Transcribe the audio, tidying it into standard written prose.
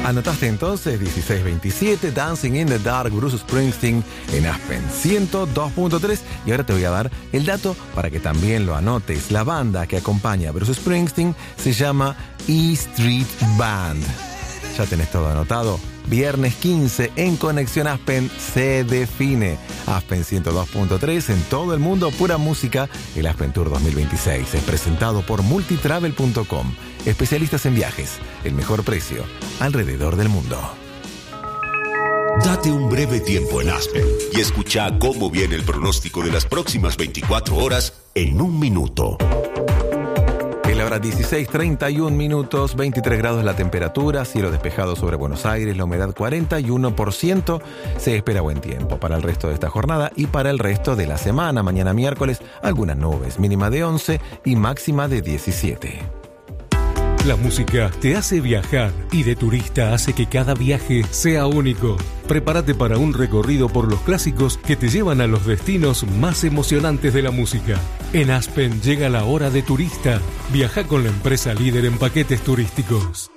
Anotaste entonces 1627, Dancing in the Dark, Bruce Springsteen en Aspen 102.3. Y ahora te voy a dar el dato para que también lo anotes. La banda que acompaña a Bruce Springsteen se llama E Street Band. ¿Ya tenés todo anotado? Viernes 15 en Conexión Aspen se define. Aspen 102.3 en todo el mundo, pura música. El Aspen Tour 2026 es presentado por multitravel.com. Especialistas en viajes, el mejor precio alrededor del mundo. Date un breve tiempo en Aspen y escucha cómo viene el pronóstico de las próximas 24 horas en un minuto. Es la hora 16:31, 23 grados la temperatura, cielo despejado sobre Buenos Aires, la humedad 41%. Se espera buen tiempo para el resto de esta jornada y para el resto de la semana. Mañana miércoles, algunas nubes, mínima de 11 y máxima de 17. La música te hace viajar y de turista hace que cada viaje sea único. Prepárate para un recorrido por los clásicos que te llevan a los destinos más emocionantes de la música. En Aspen llega la hora de turista. Viaja con la empresa líder en paquetes turísticos.